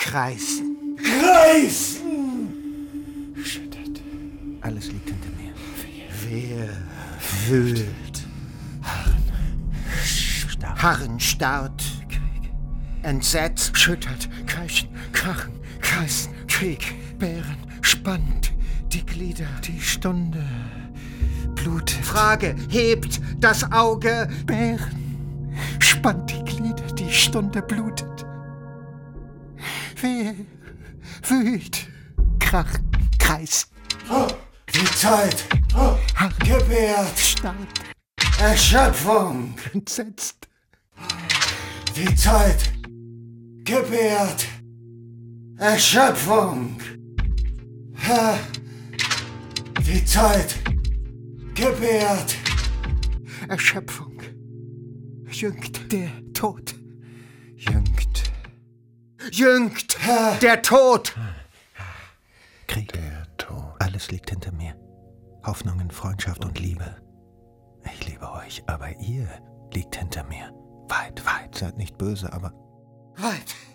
kreisen. Schüttert. Alles liegt hinter mir. Wer Wühlt. Harren starrt. Entsetzt. schüttert, kreischen, krachen, kreisen, Krieg, Bären, spannt, die Glieder, die Stunde blutet. Frage, hebt das Auge. Bären, spannt die Glieder, die Stunde blutet. Wer wühlt, kracht, kreist. Die Zeit gebärt Starrt, Erschöpfung. entsetzt, Die Zeit gebärt Erschöpfung. Die Zeit gebärt Erschöpfung. Jüngt der Tod. Jüngt Jüngt der Tod. Krieg. der Tod. Alles liegt hinter mir. Hoffnungen, Freundschaft und Liebe. Ich liebe euch, aber ihr liegt hinter mir. Weit, weit. Seid nicht böse, aber Weit.